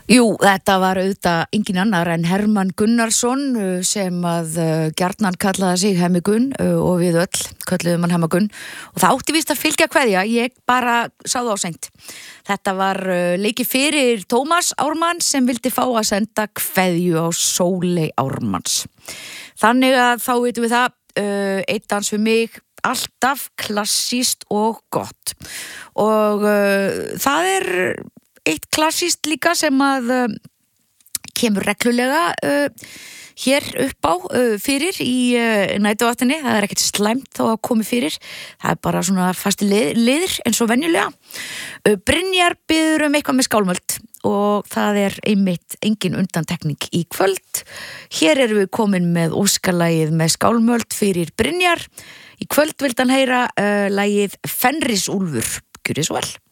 Jú, þetta var auðvitað engin annar en Hermann Gunnarsson sem að gjarnan kallaði sig Hemmi Gunn og við öll kölluðum hann Hemma Gunn og það átti víst að fylgja kveðja, ég bara sá það á seint. Þetta var leikið fyrir Tómas Ármann sem vildi fá að senda kveðju á Sóley Ármanns. Þannig að þá veitum við það, einn dans við mig, alltaf klassískt og gott og það er eitt klassískt líka sem að kemur reglulega hér upp á fyrir í nætuvatninni, það er ekkert slæmt þá að komi fyrir, það er bara svona fasti liðir eins og venjulega. Brynjar biður eitthvað með skálmöld og það er einmitt engin undantekning í kvöld. Hér erum við komin með óskalagið með skálmöld fyrir Brynjar. Í kvöld vildi hann heyra lagið Fenrisúlfur, gjörið svo vel.